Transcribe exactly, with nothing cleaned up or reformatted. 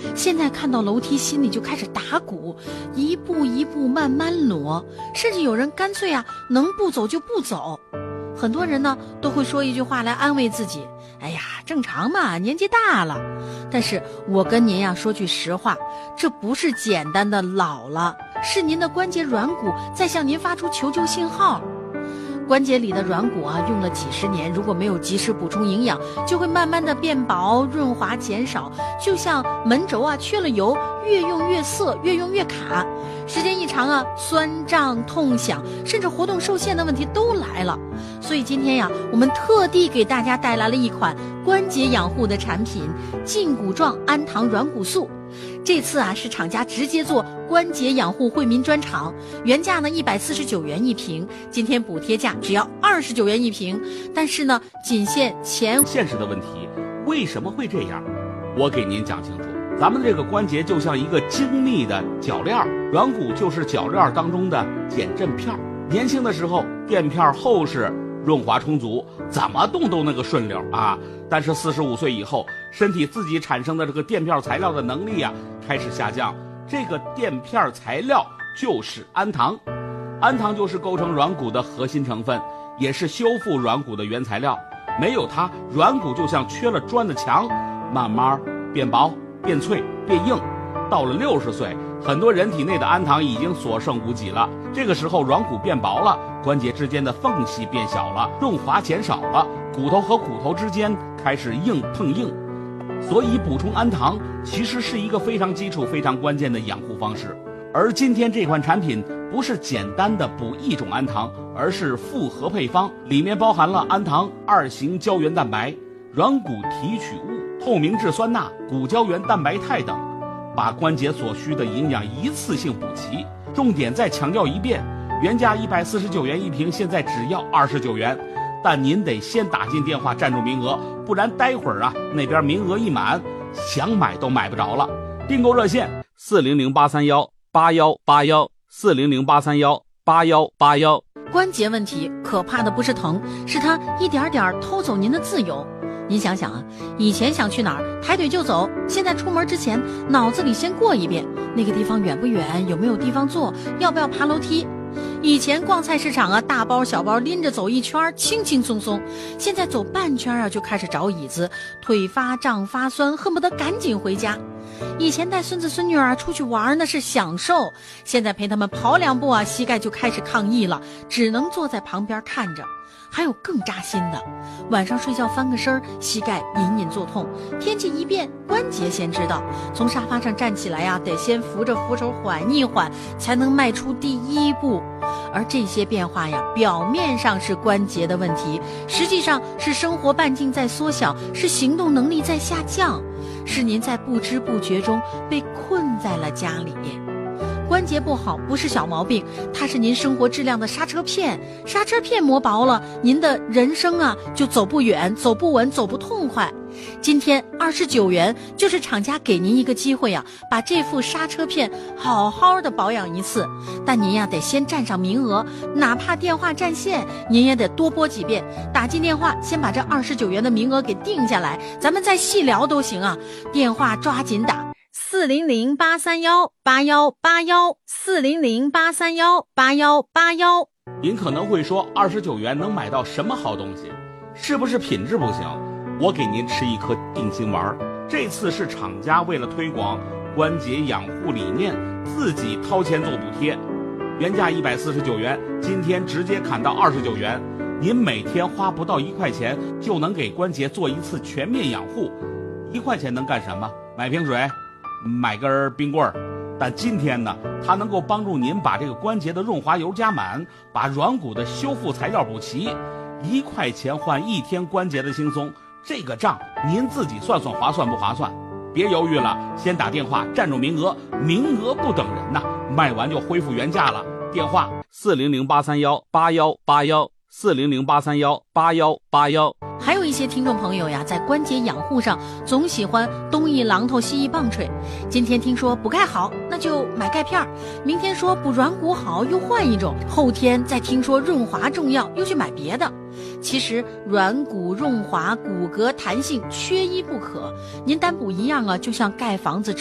现在看到楼梯心里就开始打鼓，一步一步慢慢挪，甚至有人干脆啊能不走就不走。很多人呢都会说一句话来安慰自己，哎呀正常嘛，年纪大了。但是我跟您呀说句实话，这不是简单的老了，是您的关节软骨在向您发出求救信号。关节里的软骨啊，用了几十年，如果没有及时补充营养，就会慢慢的变薄、润滑减少，就像门轴啊缺了油，越用越涩，越用越卡。时间一长啊，酸胀、痛响，甚至活动受限的问题都来了。所以今天呀，我们特地给大家带来了一款关节养护的产品——胫骨状氨糖软骨素。这次啊是厂家直接做关节养护惠民专场，原价呢一百四十九元一瓶，今天补贴价只要二十九元一瓶。但是呢，仅限前现实的问题为什么会这样？我给您讲清楚。咱们这个关节就像一个精密的铰链，软骨就是铰链当中的减震片。年轻的时候垫片厚实，润滑充足，怎么动都那个顺溜啊。但是四十五岁以后，身体自己产生的这个垫片材料的能力啊开始下降。这个垫片材料就是氨糖，氨糖就是构成软骨的核心成分，也是修复软骨的原材料。没有它，软骨就像缺了砖的墙，慢慢变薄、变脆、变硬。到了六十岁，很多人体内的氨糖已经所剩无几了。这个时候软骨变薄了，关节之间的缝隙变小了，润滑减少了，骨头和骨头之间开始硬碰硬。所以补充氨糖其实是一个非常基础、非常关键的养护方式。而今天这款产品不是简单的补一种氨糖，而是复合配方，里面包含了氨糖、二型胶原蛋白、软骨提取物、透明质酸钠、骨胶原蛋白肽等，把关节所需的营养一次性补齐。重点再强调一遍，原价一百四十九元一瓶，现在只要二十九元。但您得先打进电话占住名额，不然待会儿啊那边名额一满，想买都买不着了。订购热线四零零八三幺八幺八幺四零零八三幺八幺八幺。 关节问题可怕的不是疼，是它一点点偷走您的自由。您想想啊，以前想去哪儿抬腿就走，现在出门之前脑子里先过一遍那个地方远不远，有没有地方坐，要不要爬楼梯。以前逛菜市场啊，大包小包拎着走一圈轻轻松松，现在走半圈啊就开始找椅子，腿发胀发酸，恨不得赶紧回家。以前带孙子孙女啊出去玩那是享受，现在陪他们跑两步啊，膝盖就开始抗议了，只能坐在旁边看着。还有更扎心的，晚上睡觉翻个身，膝盖隐隐作痛，天气一变，关节先知道，从沙发上站起来呀、啊，得先扶着扶手缓一缓，才能迈出第一步。而这些变化呀，表面上是关节的问题，实际上是生活半径在缩小，是行动能力在下降，是您在不知不觉中被困在了家里。关节不好不是小毛病，它是您生活质量的刹车片，刹车片磨薄了，您的人生啊就走不远，走不稳，走不痛快。今天二十九元就是厂家给您一个机会啊，把这副刹车片好好的保养一次。但您呀得先占上名额，哪怕电话占线，您也得多拨几遍，打进电话先把这二十九元的名额给定下来，咱们再细聊都行啊。电话抓紧打。四零零八三幺八幺八幺四零零八三幺八幺八幺。 您可能会说，二十九元能买到什么好东西？是不是品质不行？我给您吃一颗定心丸。这次是厂家为了推广关节养护理念，自己掏钱做补贴，原价一百四十九元，今天直接砍到二十九元。您每天花不到一块钱，就能给关节做一次全面养护。一块钱能干什么？买瓶水，买根冰棍儿。但今天呢，它能够帮助您把这个关节的润滑油加满，把软骨的修复材料补齐。一块钱换一天关节的轻松，这个账您自己算算划算不划算？别犹豫了，先打电话占住名额，名额不等人呐，卖完就恢复原价了。电话四零零八三幺八幺八幺四零零八三幺八幺八幺。 还有一些听众朋友呀，在关节养护上总喜欢东一榔头西一棒槌。今天听说补钙好，那就买钙片；明天说补软骨好，又换一种；后天再听说润滑重要，又去买别的。其实软骨润滑、骨骼弹性缺一不可，您单补一样啊，就像盖房子